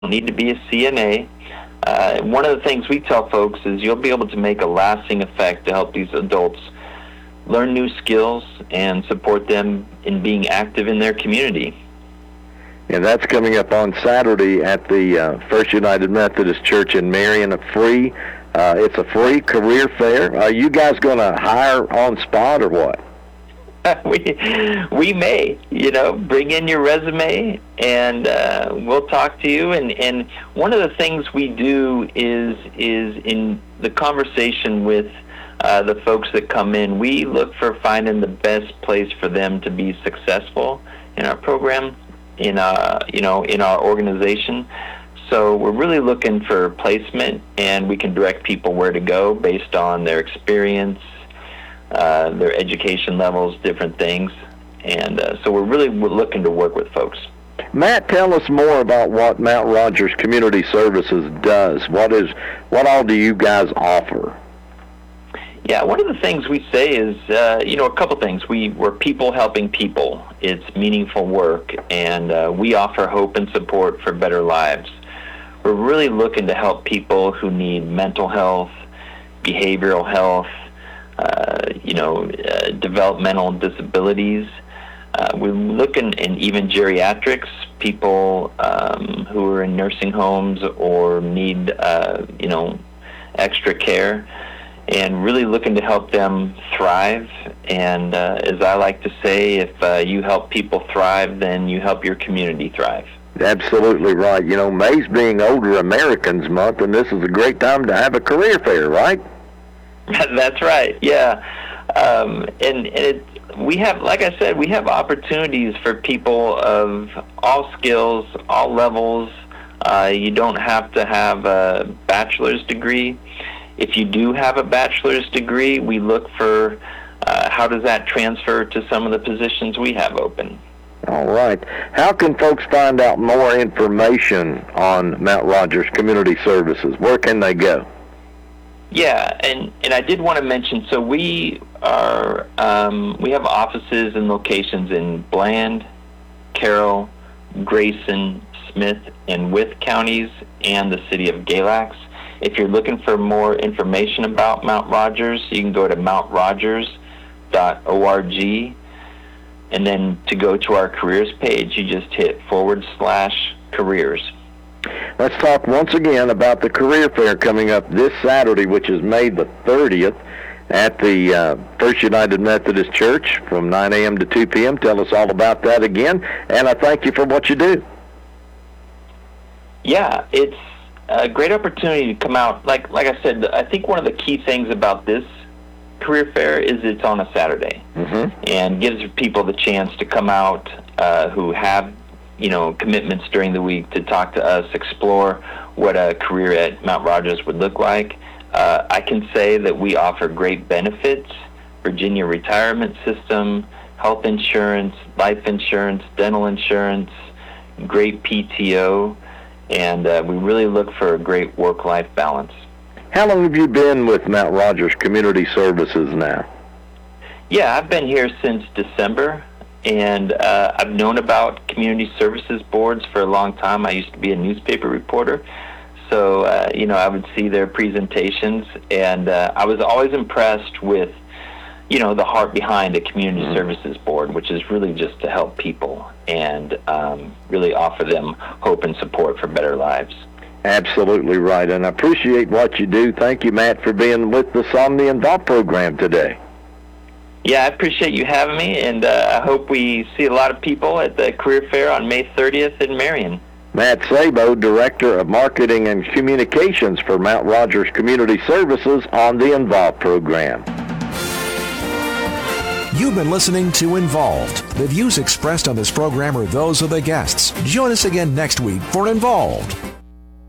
need to be a CNA. One of the things we tell folks is you'll be able to make a lasting effect to help these adults learn new skills and support them in being active in their community. And that's coming up on Saturday at the First United Methodist Church in Marion. It's a free career fair. Are you guys going to hire on spot or what? We may, bring in your resume and we'll talk to you. And one of the things we do is in the conversation with the folks that come in, we look for finding the best place for them to be successful in our program, in our organization. So we're really looking for placement, and we can direct people where to go based on their experience, their education levels, different things. And so we're looking to work with folks. Matt, tell us more about what Mount Rogers Community Services does. What all do you guys offer? Yeah, one of the things we say is, a couple things. We're people helping people. It's meaningful work, and we offer hope and support for better lives. We're really looking to help people who need mental health, behavioral health, developmental disabilities. We're looking in even geriatrics, people who are in nursing homes or need, extra care, and really looking to help them thrive. And as I like to say, if you help people thrive, then you help your community thrive. Absolutely right. May's being Older Americans Month, and this is a great time to have a career fair, right? That's right, yeah. We have, like I said, we have opportunities for people of all skills, all levels. You don't have to have a bachelor's degree. If you do have a bachelor's degree, we look for how does that transfer to some of the positions we have open. All right. How can folks find out more information on Mount Rogers Community Services? Where can they go? Yeah, and I did want to mention, so we have offices and locations in Bland, Carroll, Grayson, Smith, and Wythe counties, and the city of Galax. If you're looking for more information about Mount Rogers, you can go to mountrogers.org, and then to go to our careers page, you just hit /careers. Let's talk once again about the career fair coming up this Saturday, which is May the 30th, at the First United Methodist Church from 9 a.m. to 2 p.m. Tell us all about that again, and I thank you for what you do. Yeah, it's a great opportunity to come out. Like I said, I think one of the key things about this career fair is it's on a Saturday, and gives people the chance to come out who have commitments during the week to talk to us, explore what a career at Mount Rogers would look like. I can say that we offer great benefits: Virginia retirement system, health insurance, life insurance, dental insurance, great PTO, and we really look for a great work-life balance. How long have you been with Mount Rogers Community Services now? Yeah, I've been here since December, and I've known about community services boards for a long time. I used to be a newspaper reporter, so I would see their presentations, and I was always impressed with the heart behind a community services board, which is really just to help people and really offer them hope and support for better lives. Absolutely right, and I appreciate what you do. Thank you, Matt, for being with us on the Involve program today. Yeah, I appreciate you having me, and I hope we see a lot of people at the career fair on May 30th in Marion. Matt Sabo, Director of Marketing and Communications for Mount Rogers Community Services on the Involve program. You've been listening to Involved. The views expressed on this program are those of the guests. Join us again next week for Involved.